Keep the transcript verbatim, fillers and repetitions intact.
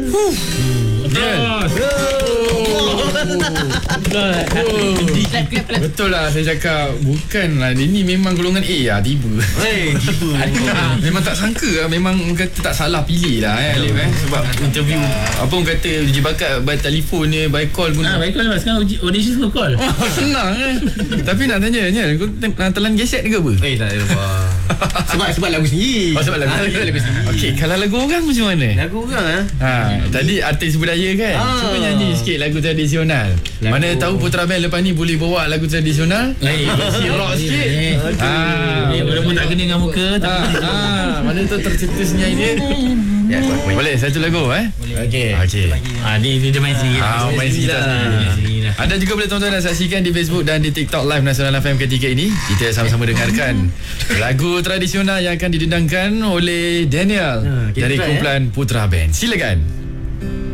Betul lah saya cakap. Bukanlah, dia ni memang golongan A lah. Tiba Hei, tiba. memang tak sangka lah. Memang kata tak salah pilih lah eh, Alif eh. Sebab interview apa orang kata uji bakat by telefon ni, by call pun. Ah, baik call sekarang uji audition semua call. Senang eh. Tapi nak tanya ni, kau nak telan geset ke apa? Eh, tak ada apa. Sebab sebab lagu sendiri. Oh, sebab lagu, Ah, lagu, lagu sendiri. Okey, kalau lagu orang macam mana? Lagu orang ah. Ha, tadi artis budaya kan. Ah. Cuba nyanyi sikit lagu tradisional. Lagu- Mana tahu Putra Band lepas ni boleh bawa lagu tradisional. Lain versi rock sikit. Ah, eh, walaupun tak kena dengan muka Ha, ha, mana tu tercipta senyai dia. Ya, buat buat. Boleh satu lagu eh? Okey. Okey. Ah, dia dia main sendiri. Ah, main sendiri lah. Main sendiri lah. Anda juga boleh tonton dan saksikan di Facebook dan di TikTok Live Nasional F M ketiga ini. Kita sama-sama dengarkan lagu tradisional yang akan didendangkan oleh Daniel Ha, kita dari try, kumpulan Putra Band. Silakan.